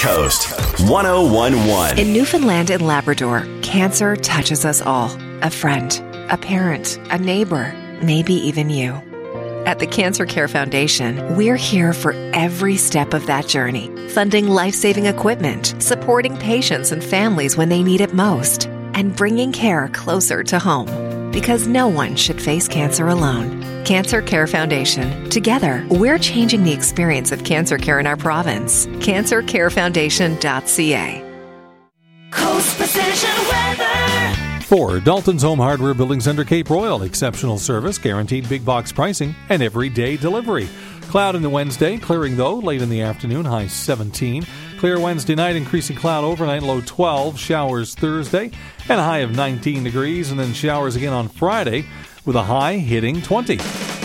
Coast 1011. In Newfoundland and Labrador, cancer touches us all. A friend, a parent, a neighbor, maybe even you. At the Cancer Care Foundation, we're here for every step of that journey, funding life-saving equipment, supporting patients and families when they need it most, and bringing care closer to home. Because no one should face cancer alone. Cancer Care Foundation. Together, we're changing the experience of cancer care in our province. CancerCareFoundation.ca. Coast Precision Weather. For Dalton's Home Hardware Buildings under Cape Royal, exceptional service, guaranteed big box pricing, and everyday delivery. Cloud into Wednesday, clearing though late in the afternoon, high 17. Clear Wednesday night, increasing cloud overnight, low 12. Showers Thursday, and a high of 19 degrees, and then showers again on Friday with a high hitting 20.